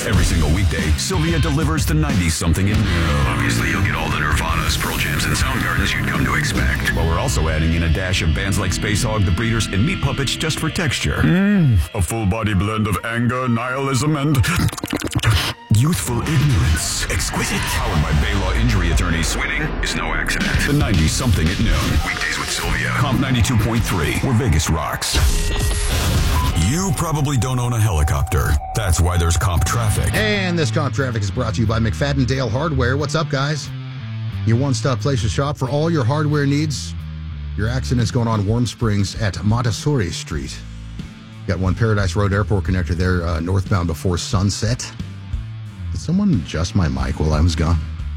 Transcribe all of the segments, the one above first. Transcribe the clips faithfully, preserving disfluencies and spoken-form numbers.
Every single weekday, Sylvia delivers the ninety-something at noon. Obviously, you'll get all the Nirvanas, Pearl Jams, and Soundgardens you'd come to expect. But we're also adding in a dash of bands like Space Hog, The Breeders, and Meat Puppets just for texture. Mm. A full-body blend of anger, nihilism, and youthful ignorance. Exquisite. Powered by Baylaw Injury Attorneys. Winning is no accident. The ninety-something at noon. Weekdays with Sylvia. Comp ninety-two point three, where Vegas rocks. You probably don't own a helicopter. That's why there's Comp Traffic. And this Comp Traffic is brought to you by McFadden Dale Hardware. What's up, guys? Your one-stop place to shop for all your hardware needs. Your accident's going on Warm Springs at Montessori Street. Got one Paradise Road Airport connector there, uh, northbound before sunset. Did someone adjust my mic while I was gone?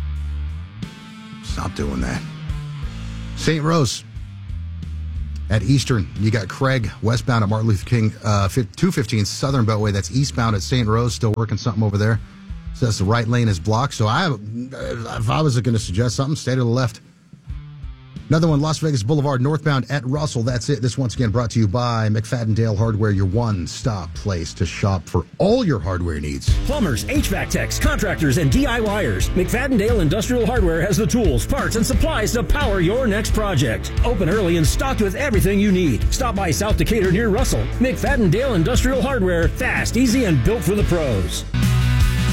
Stop doing that. Saint Rose. At Eastern, you got Craig westbound at Martin Luther King, uh, two fifteen Southern Beltway. That's eastbound at Saint Rose. Still working something over there. Says the right lane is blocked. So I, if I was going to suggest something, stay to the left. Another one, Las Vegas Boulevard, northbound at Russell. That's it. This once again brought to you by McFadden Dale Hardware, your one-stop place to shop for all your hardware needs. Plumbers, H V A C techs, contractors, and DIYers. McFadden Dale Industrial Hardware has the tools, parts, and supplies to power your next project. Open early and stocked with everything you need. Stop by South Decatur near Russell. McFadden Dale Industrial Hardware, fast, easy, and built for the pros.